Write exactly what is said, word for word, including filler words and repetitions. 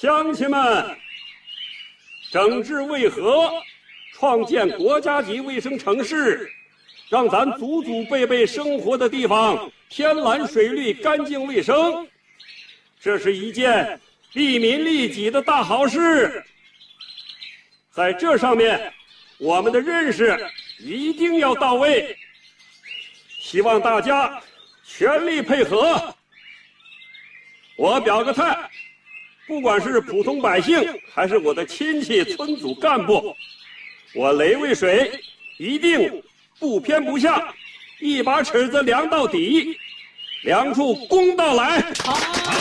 乡亲们，整治渭河，创建国家级卫生城市，让咱祖祖辈辈生活的地方天蓝水绿、干净卫生，这是一件利民利己的大好事。在这上面，我们的认识一定要到位，希望大家全力配合。我表个态，不管是普通百姓，还是我的亲戚、村组干部，我雷渭水一定不偏不向，一把尺子量到底，量出公道来。好。